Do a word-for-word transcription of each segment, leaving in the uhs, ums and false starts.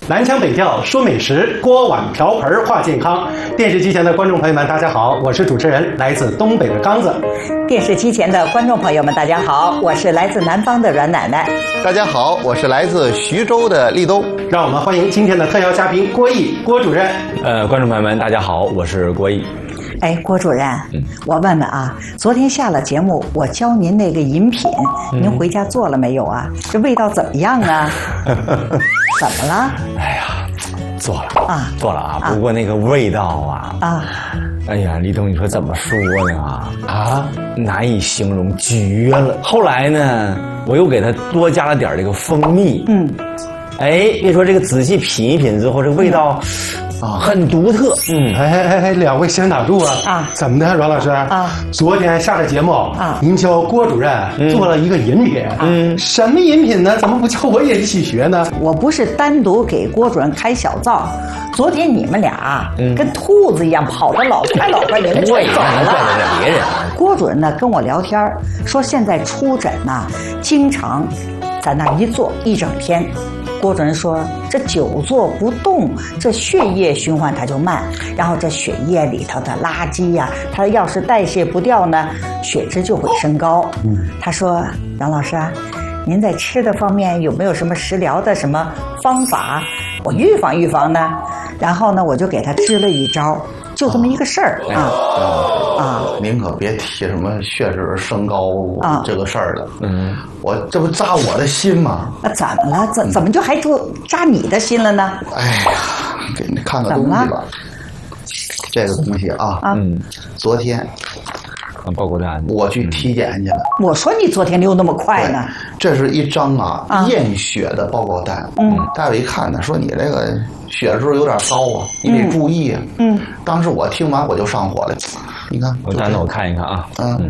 南腔北调说美食，锅碗瓢盆话健康。电视机前的观众朋友们，大家好，我是主持人，来自东北的刚子。 电视机前的观众朋友们，大家好，我是来自南方的阮奶奶。 大家好，我是来自徐州的立冬。 让我们欢迎今天的特邀嘉宾郭毅郭主任。 呃，观众朋友们，大家好，我是郭毅。 哎，郭主任，嗯、我问问啊，昨天下了节目，我教您那个饮品，嗯、您回家做了没有啊？这味道怎么样啊？怎么了？ 哎呀，做了啊， 做了啊。不过那个味道啊， 啊， 哎呀，立冬，你说怎么说呢啊？啊，难以形容，绝了。后来呢，我又给它多加了点这个蜂蜜。嗯，哎，别说这个仔细品一品之后，这个味道。嗯啊，很独特。 嗯，哎哎哎，两位先打住啊！ 啊， 怎么的，阮老师？啊，昨天下了节目啊，您教郭主任做了一个饮品。嗯，什么饮品呢？怎么不叫我也一起学呢？ 我不是单独给郭主任开小灶，昨天你们俩跟兔子一样跑着老快老快，你们全走了。 别人。 郭主任呢跟我聊天说，现在出诊呐，经常在那一坐一整天。郭主任说，这久坐不动，这血液循环它就慢，然后这血液里头的垃圾呀、啊，它要是代谢不掉呢，血脂就会升高。嗯，他说，杨老师啊，您在吃的方面有没有什么食疗的什么方法，我预防预防呢？然后呢，我就给他支了一招，就这么一个事儿啊。 啊，您可别提什么血脂升高这个事儿了。嗯，我这不扎我的心吗？ 啊，怎么了？怎怎么就还就扎你的心了呢？ 哎呀，给你看个东西吧。这个东西啊，嗯，昨天报告单， 我去体检去了。 我说你昨天溜那么快呢？ 这是一张啊验血的报告单。嗯，大夫一看呢，说你这个血脂有点高啊，你得注意啊。嗯，当时我听完我就上火了。你看， 我单子我看一看啊。嗯。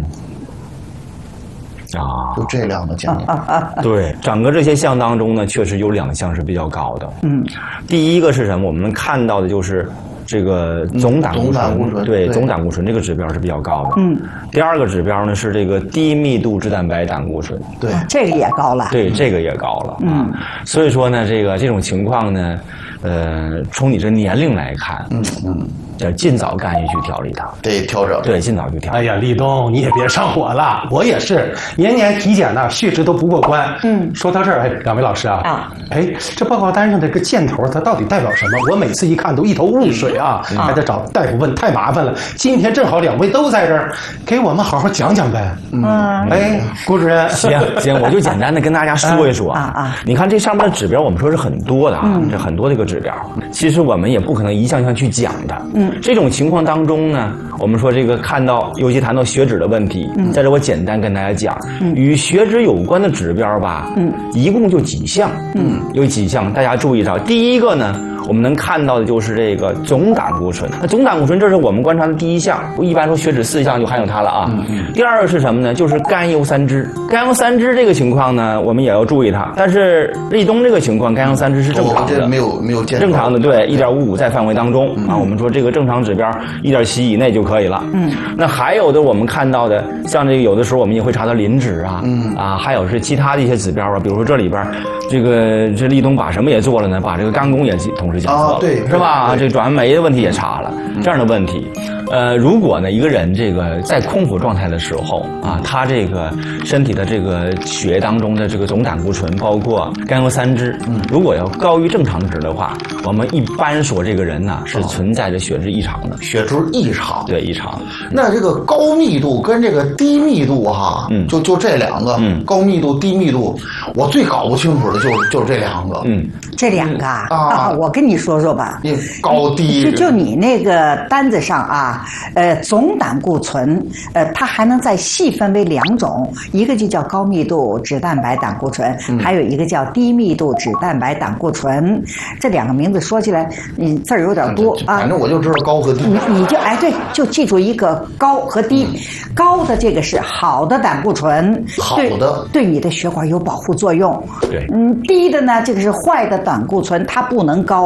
啊，就这两个项目。 对，整个这些项当中呢，确实有两项是比较高的。嗯，第一个是什么？我们看到的就是这个总胆固醇，对，总胆固醇这个指标是比较高的。嗯，第二个指标呢是这个低密度脂蛋白胆固醇， 对， 这个也高了。 对，这个也高了。嗯，所以说呢，这个这种情况呢，呃，从你这年龄来看，嗯嗯。要尽早干预去调理它， 得调整。 对，尽早去调理。 哎呀，立冬，你也别上火了，我也是年年体检呢，血脂都不过关。嗯，说到这儿，哎，两位老师啊，啊，哎，这报告单上这个箭头，它到底代表什么？我每次一看都一头雾水啊，嗯、还得找大夫问，太麻烦了。今天正好两位都在这儿，给我们好好讲讲呗。嗯，哎，郭主任， 行行，我就简单的跟大家说一说啊啊。你看这上面的指标，我们说是很多的啊，嗯、这很多这个指标，其实我们也不可能一项项去讲的。嗯。这种情况当中呢，我们说这个看到，尤其谈到血脂的问题，嗯、在这我简单跟大家讲，嗯、与血脂有关的指标吧，嗯、一共就几项，嗯、有几项，大家注意到。第一个呢，我们能看到的就是这个总胆固醇。那总胆固醇这是我们观察的第一项，一般说血脂四项就含有它了啊。嗯嗯、第二个是什么呢？就是甘油三酯。甘油三酯这个情况呢，我们也要注意它。但是立冬这个情况，甘油三酯是正常的， 哦、没有没有正常的，对，一点五五在范围当中、嗯、啊。我们说这个正常指标一点七以内就可以了。嗯，那还有的我们看到的，像这个有的时候我们也会查到磷脂啊，嗯啊，还有是其他的一些指标啊，比如说这里边这个这立冬把什么也做了呢？把这个肝功也同时检测了， 啊、对， 是吧？这转氨酶的问题也查了，这样的问题。呃，如果呢一个人这个在空腹状态的时候啊，他这个身体的这个血液当中的这个总胆固醇，包括甘油三酯，嗯，如果要高于正常值的话，我们一般说这个人呢是存在着血脂异常的， 血脂异常， 对，异常。 那这个高密度跟这个低密度哈，嗯，就就这两个，嗯，高密度、低密度，我最搞不清楚的就是就是这两个， 嗯，这两个啊，啊我跟你说说吧， 高低， 就就你那个单子上啊。呃，总胆固醇，呃，它还能再细分为两种，一个就叫高密度脂蛋白胆固醇，嗯、还有一个叫低密度脂蛋白胆固醇。这两个名字说起来，嗯，字儿有点多啊。 反正我就知道高和低。 你你就哎对，就记住一个高和低。嗯、高的这个是好的胆固醇， 好的， 对你的血管有保护作用。 对， 嗯，低的呢，这个是坏的胆固醇，它不能高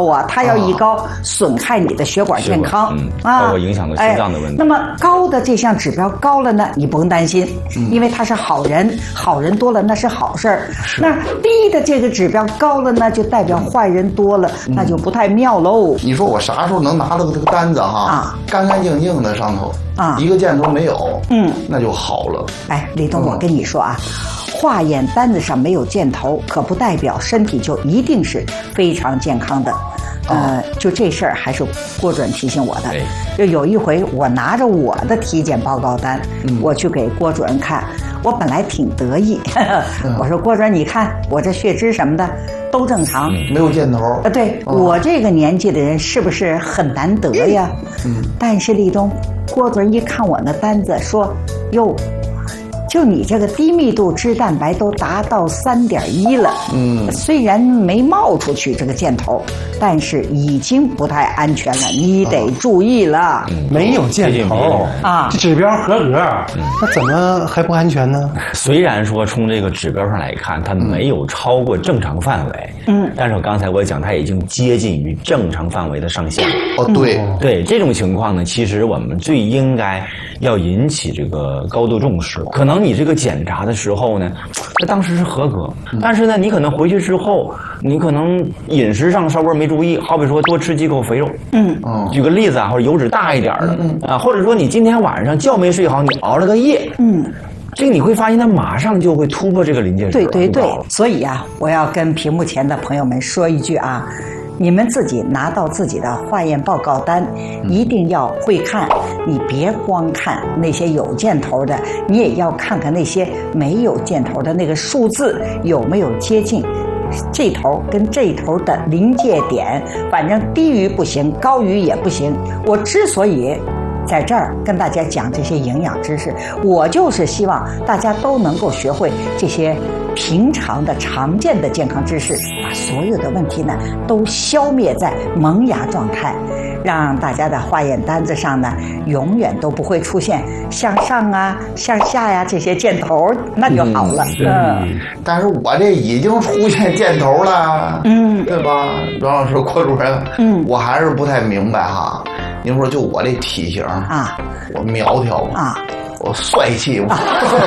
后啊，它要一高，损害你的血管健康啊，包括影响到心脏的问题。 那么高的这项指标高了呢，你不用担心，因为他是好人，好人多了那是好事儿。那低的这个指标高了呢，就代表坏人多了，那就不太妙喽。 你说我啥时候能拿到这个单子哈？啊，干干净净的上头啊，一个箭头没有，嗯，那就好了。 哎，李东，我跟你说啊。化验单子上没有箭头，可不代表身体就一定是非常健康的。呃，就这事儿还是郭主任提醒我的。就有一回，我拿着我的体检报告单，嗯、我去给郭主任看，我本来挺得意，呵呵嗯、我说郭主任，你看我这血脂什么的都正常， 嗯、没有箭头。 啊，对、哦、我这个年纪的人是不是很难得呀？嗯，但是立冬，郭主任一看我那单子，说：“哟。”就你这个低密度脂蛋白都达到三点一了，嗯，虽然没冒出去这个箭头，但是已经不太安全了，你得注意了。 嗯、没有箭头啊，这指标合格，嗯、那怎么还不安全呢？ 虽然说从这个指标上来看，它没有超过正常范围，嗯，但是刚才我讲，它已经接近于正常范围的上限。 哦，对， 对，这种情况呢，其实我们最应该要引起这个高度重视，可能。你这个检查的时候呢，它当时是合格，但是呢，你可能回去之后，你可能饮食上稍微没注意，好比说多吃几口肥肉，嗯，举个例子啊，或者油脂大一点的，嗯啊，或者说你今天晚上觉没睡好，你熬了个夜，嗯，这个你会发现它马上就会突破这个临界值。 对对对，所以啊，我要跟屏幕前的朋友们说一句啊。你们自己拿到自己的化验报告单，一定要会看，你别光看那些有箭头的，你也要看看那些没有箭头的那个数字有没有接近这头跟这头的临界点，反正低于不行，高于也不行。我之所以在这儿跟大家讲这些营养知识，我就是希望大家都能够学会这些平常的常见的健康知识，把所有的问题呢都消灭在萌芽状态，让大家的化验单子上呢永远都不会出现向上啊向下呀、啊、这些箭头，那就好了。嗯， 嗯但是我这已经出现箭头了，嗯，对吧？阮老师、郭主任，嗯，我还是不太明白哈。您说就我这体型啊，我苗条啊，我帅气吗？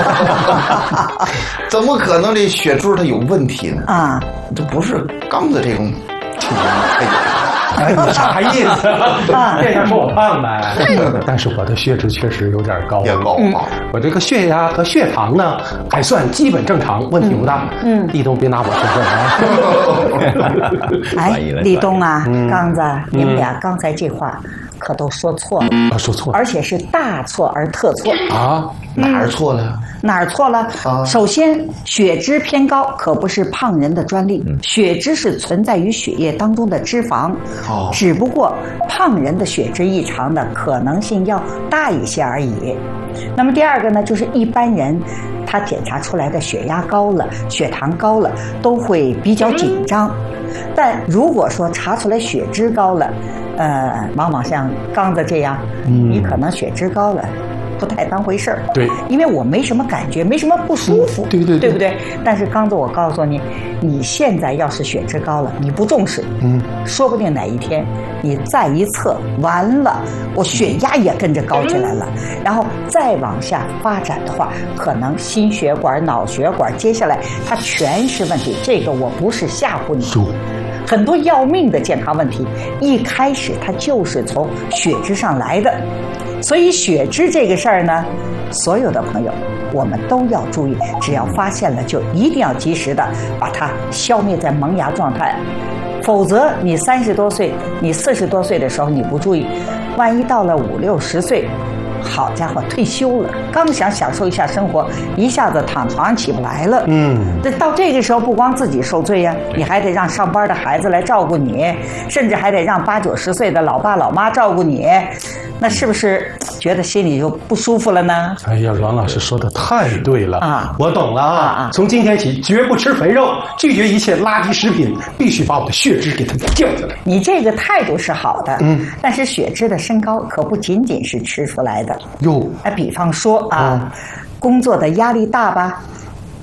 怎么可能这血脂它有问题呢？啊，这不是刚的这种体型才有。 哎，你啥意思？别想说我胖呗。但是我的血脂确实有点高， 也高啊。 我这个血压和血糖呢，还算基本正常，问题不大。嗯，立冬别拿我说事啊。 哎，立冬啊，刚子，你们俩刚才这话可都说错了。 啊，说错了， 而且是大错而特错啊！哪儿错了呀？ 哪儿错了？啊！首先，血脂偏高可不是胖人的专利，血脂是存在于血液当中的脂肪。哦，只不过胖人的血脂异常的可能性要大一些而已。那么第二个呢，就是一般人他检查出来的血压高了、血糖高了，都会比较紧张。但如果说查出来血脂高了，呃，往往像刚子这样，嗯、你可能血脂高了。不太当回事儿， 对， 因为我没什么感觉，没什么不舒服， 嗯、对对对， 对不对？但是刚子，我告诉你，你现在要是血脂高了，你不重视，嗯，说不定哪一天你再一测，完了，我血压也跟着高起来了，嗯、然后再往下发展的话，可能心血管、脑血管，接下来它全是问题。这个我不是吓唬你。很多要命的健康问题，一开始它就是从血脂上来的。所以血脂这个事儿呢，所有的朋友我们都要注意，只要发现了就一定要及时的把它消灭在萌芽状态，否则你三十多岁你四十多岁的时候你不注意，万一到了五六十岁，好家伙，退休了，刚想享受一下生活，一下子躺床上起不来了。嗯，这到这个时候不光自己受罪呀，你还得让上班的孩子来照顾你，甚至还得让八九十岁的老爸老妈照顾你，那是不是觉得心里就不舒服了呢？ 哎呀，阮老师说的太对了啊！我懂了啊！从今天起，绝不吃肥肉，拒绝一切垃圾食品，必须把我的血脂给它降下来。 你这个态度是好的，嗯，但是血脂的升高可不仅仅是吃出来的。 哟， 哎，比方说啊，嗯、工作的压力大吧，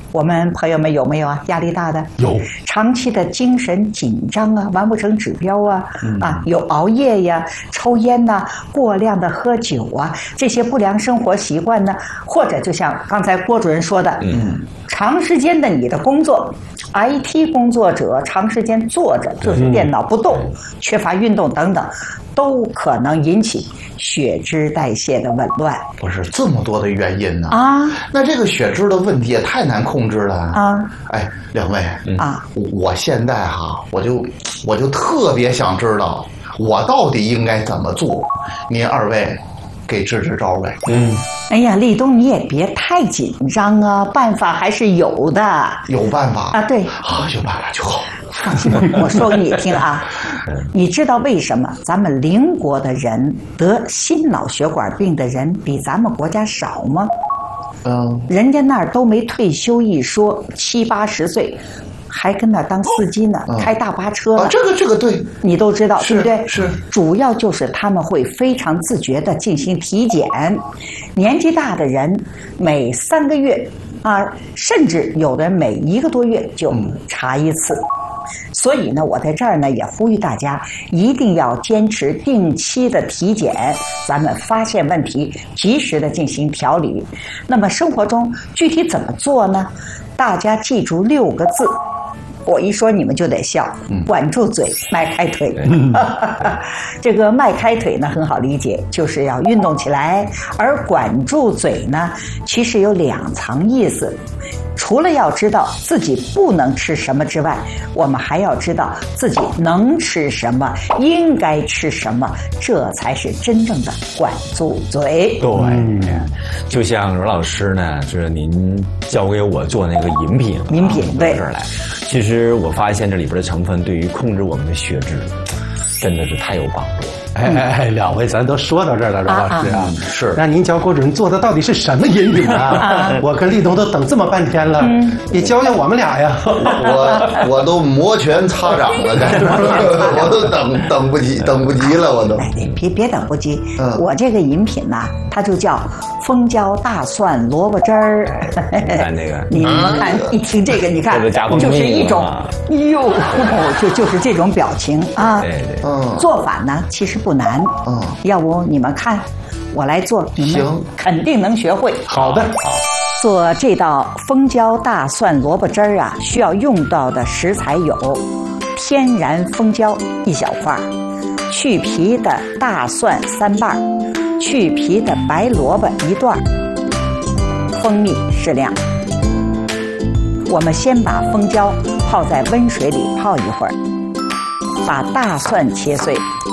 我们朋友们有没有啊？压力大的有， 长期的精神紧张啊，完不成指标啊，嗯、啊，有熬夜呀、抽烟呐、啊、过量的喝酒啊，这些不良生活习惯呢，或者就像刚才郭主任说的，嗯，长时间的你的工作 ，I T 工作者长时间坐着就是电脑不动，嗯、缺乏运动等等，都可能引起血脂代谢的紊乱。 不是这么多的原因呢？ 啊， 那这个血脂的问题也太难控制了啊！哎，两位啊，我现在哈，我就我就特别想知道，我到底应该怎么做？您二位给支支招呗。 嗯，哎呀，立冬你也别太紧张啊，办法还是有的。 有办法啊？对， 好，有办法就好。 放心，我说给你听啊，你知道为什么咱们邻国的人得心脑血管病的人比咱们国家少吗？嗯，人家那儿都没退休一说，七八十岁还跟那儿当司机呢，嗯、开大巴车呢。 啊，这个这个对， 你都知道，对不对？ 是， 主要就是他们会非常自觉地进行体检，年纪大的人每三个月啊，甚至有的人每一个多月就查一次。嗯，所以呢，我在这儿呢也呼吁大家一定要坚持定期的体检，咱们发现问题，及时的进行调理。那么生活中具体怎么做呢？大家记住六个字，我一说你们就得笑，管住嘴，迈开腿。这个迈开腿呢很好理解，就是要运动起来，而管住嘴呢，其实有两层意思。除了要知道自己不能吃什么之外，我们还要知道自己能吃什么，应该吃什么，这才是真正的管住嘴。 对，嗯、就像阮老师呢，就是您教给我做那个饮品， 饮品对这儿来。其实我发现这里边的成分对于控制我们的血脂，真的是太有帮助了。 哎哎哎，两位咱都说到这儿了，阮老师啊， 啊是。 那您教郭主任做的到底是什么饮品啊？我跟立冬都等这么半天了，嗯、你教教我们俩呀！ 我我都摩拳擦掌了，我都等等不及，等不及了，我都。 哎，别别等不及，嗯、我这个饮品呢、啊，它就叫蜂胶大蒜萝卜汁儿。 你看这个， 你看一听这个，你看就是一种，哟，就就是这种表情啊。对对，嗯，做法呢其实不难，嗯，要不你们看，我来做，你们肯定能学会。 好的，好。 做这道蜂胶大蒜萝卜汁儿啊，需要用到的食材有天然蜂胶一小块，去皮的大蒜三瓣，去皮的白萝卜一段，蜂蜜适量。我们先把蜂胶泡在温水里泡一会儿，把大蒜切碎，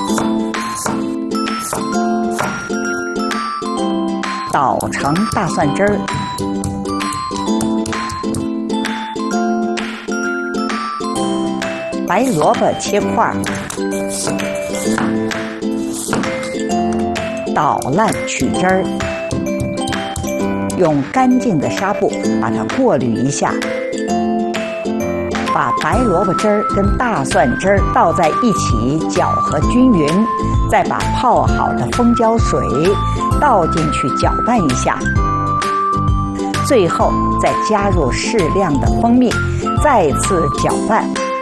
捣成大蒜汁儿，白萝卜切块，捣烂取汁儿，用干净的纱布把它过滤一下，把白萝卜汁儿跟大蒜汁儿倒在一起搅和均匀，再把泡好的蜂胶水倒进去搅拌一下，最后再加入适量的蜂蜜，再次搅拌。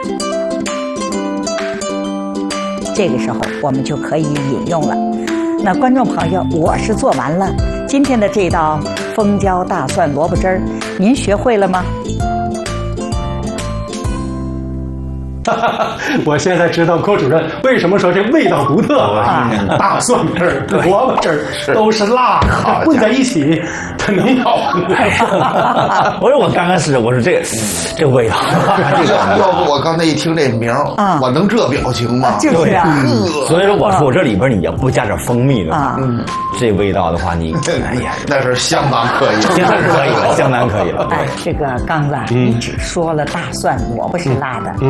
这个时候我们就可以饮用了。那观众朋友，我是做完了今天的这道蜂胶大蒜萝卜汁儿，您学会了吗？ 我现在知道郭主任为什么说这味道独特啊！大蒜汁儿、萝卜汁儿都是辣的，混在一起，它能好喝。 我说我刚开始我说这这味道， 要不我刚才一听这名儿，我能这表情吗？ 就是啊， 所以说我说我这里边你要不加点蜂蜜的话，这味道的话，你哎呀， 那是相当可以， 相当可以了，相当可以了。 哎，这个刚子，你只说了大蒜、萝卜是辣的，嗯，我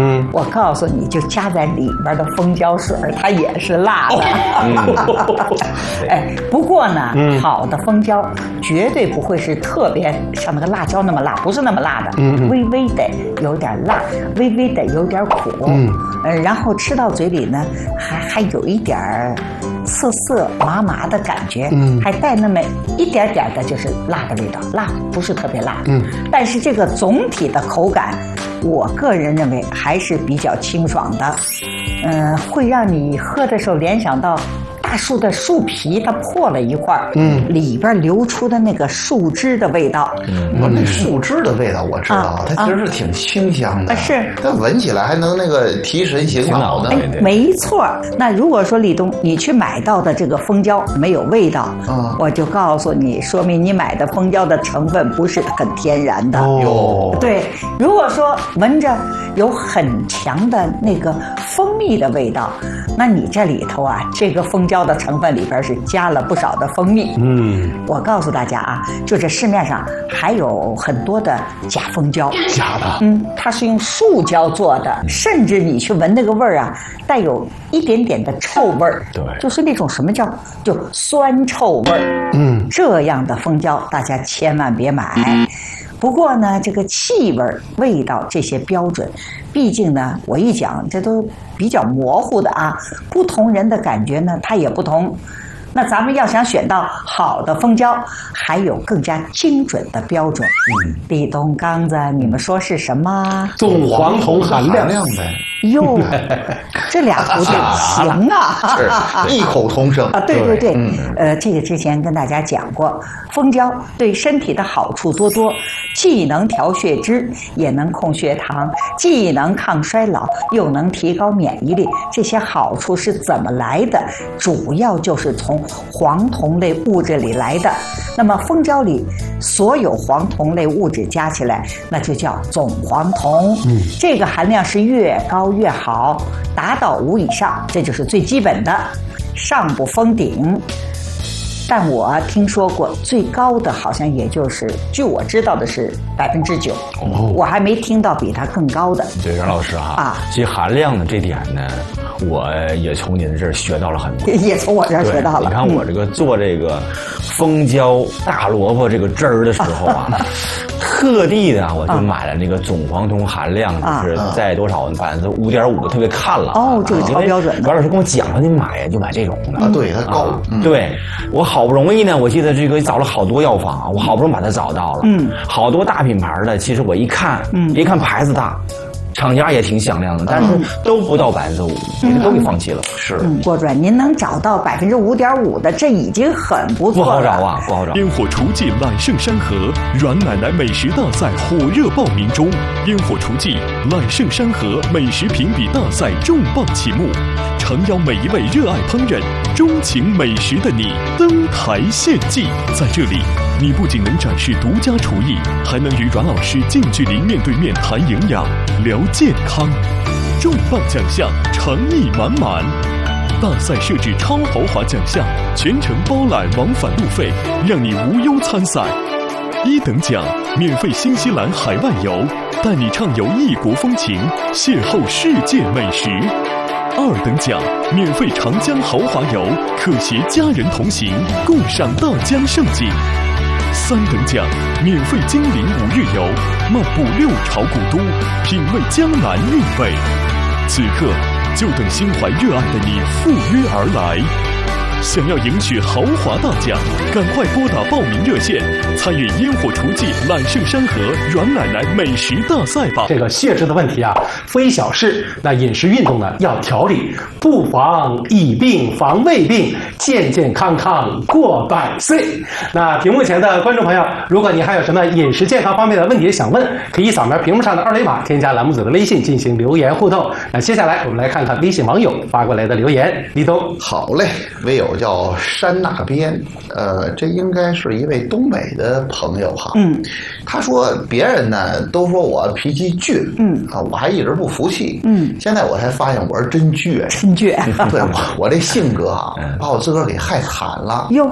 我告诉你，就加在里边的蜂胶水，它也是辣的。哦、哎，不过呢，嗯、好的蜂胶绝对不会是特别像那个辣椒那么辣，不是那么辣的，嗯、微微的有点辣，微微的有点苦，嗯，呃，然后吃到嘴里呢，还还有一点涩涩麻麻的感觉，嗯，还带那么一点点的就是辣的味道，辣不是特别辣，嗯，但是这个总体的口感，我个人认为还是比较清爽的，嗯、呃，会让你喝的时候联想到大树的树皮它破了一块，嗯，里边流出的那个树枝的味道， 嗯，我那树枝的味道我知道，啊、它其实是挺清香的， 啊、是， 它闻起来还能那个提神醒脑的， 哎，没错。那如果说李东你去买到的这个蜂胶没有味道，啊，我就告诉你，说明你买的蜂胶的成分不是很天然的。 哦， 对，如果说闻着有很强的那个蜂蜜的味道，那你这里头啊，这个蜂胶的成分里边是加了不少的蜂蜜。嗯，我告诉大家啊，就这市面上还有很多的假蜂胶， 假的， 嗯，它是用塑胶做的，甚至你去闻那个味儿啊，带有一点点的臭味儿，对，就是那种什么叫就酸臭味儿。嗯，这样的蜂胶大家千万别买。嗯，不过呢，这个气味、味道这些标准，毕竟呢，我一讲这都比较模糊的啊，不同人的感觉呢，它也不同。那咱们要想选到好的蜂胶，还有更加精准的标准。嗯，李东刚子，你们说是什么？ 总黄酮含量呗。 哟，这俩不对，行啊， 是异口同声啊！对对对，嗯、呃，这个之前跟大家讲过，蜂胶对身体的好处多多，既能调血脂，也能控血糖，既能抗衰老，又能提高免疫力。这些好处是怎么来的？主要就是从黄酮类物质里来的。那么蜂胶里所有黄酮类物质加起来，那就叫总黄酮。嗯，这个含量是越高越好，达到五以上，这就是最基本的，上不封顶。但我听说过最高的好像也就是，据我知道的是百分之九，我还没听到比它更高的。 对，任老师啊，啊，其实含量的这点呢，我也从您这儿学到了很多， 也从我这儿学到了。 你看我这个做这个蜂胶大萝卜这个汁儿的时候啊。特地的，我就买了那个总黄酮含量，就是在多少百分之五点五，特别看了。 哦，这个超标准的。 王老师跟我讲了，你买呀就买这种的。 啊，对，它高。 对，我好不容易呢，我记得这个找了好多药房，我好不容易把它找到了。嗯，好多大品牌的，其实我一看，嗯，一看牌子大。厂家也挺响亮的，但是都不到百分之五，你都给放弃了。是， 郭主任，您能找到百分之五点五的，这已经很不错了。 不好找啊，不好找。 烟火厨技揽胜山河阮奶奶美食大赛火热报名中，烟火厨技揽胜山河美食评比大赛重磅启幕，诚邀每一位热爱烹饪、钟情美食的你登台献技。在这里，你不仅能展示独家厨艺，还能与阮老师近距离面对面谈营养、聊健康。重磅奖项，诚意满满。大赛设置超豪华奖项，全程包揽往返路费，让你无忧参赛。一等奖，免费新西兰海外游，带你畅游异国风情，邂逅世界美食。二等奖，免费长江豪华游，可携家人同行，共赏大江盛景。三等奖，免费金陵五日游，漫步六朝古都，品味江南韵味。此刻，就等心怀热爱的你赴约而来。想要赢取豪华大奖，赶快拨打报名热线，参与烟火厨技揽胜山河阮奶奶美食大赛吧。 这个血脂的问题啊，非小事。那饮食运动呢，要调理，不妨疫病防胃病，健健康康过百岁。那屏幕前的观众朋友，如果你还有什么饮食健康方面的问题想问，可以扫描屏幕上的二维码，添加栏目组的微信进行留言互动。那接下来我们来看看微信网友发过来的留言。李东， 好嘞，微友叫山那边，呃，这应该是一位东北的朋友哈。嗯，他说别人呢都说我脾气倔，嗯啊，我还一直不服气。嗯，现在我才发现我是真倔， 真倔。 对我我这性格啊，把我自个儿给害惨了。哟，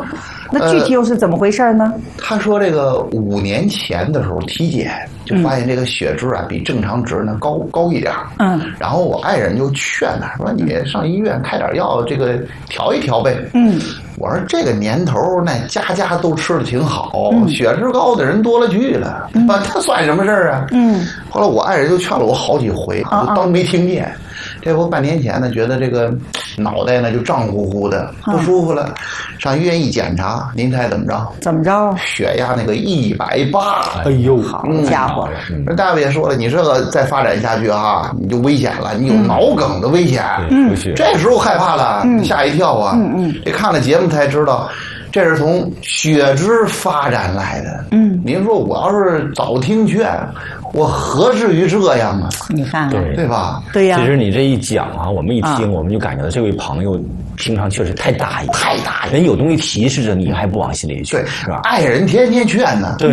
那具体又是怎么回事呢？ 呃、他说这个五年前的时候体检就发现这个血脂啊、嗯、比正常值呢高高一点。嗯，然后我爱人就劝他说：“你上医院开点药，这个调一调呗。”嗯，我说这个年头那家家都吃的挺好，嗯、血脂高的人多了去了，嗯、他算什么事儿啊？嗯，后来我爱人就劝了我好几回，我就当没听见。啊啊这不半年前呢，觉得这个脑袋呢就胀乎乎的，不舒服了，啊、上医院一检查，您猜怎么着？ 怎么着？ 血压那个一百八， 哎呦， 好家伙！ 那、嗯、大夫也说了，你这个再发展下去啊，你就危险了，你有脑梗的危险。 嗯， 这时候害怕了，嗯、吓一跳啊！嗯嗯，这看了节目才知道。这是从血脂发展来的。嗯，您说我要是早听劝，我何至于这样啊？ 你看看， 对对吧？ 对呀。 其实你这一讲啊，我们一听，啊、我们就感觉到这位朋友平常确实太大意， 太大意。 人有东西提示着你，还不往心里去， 对， 是吧？ 爱人天天劝呢。 对。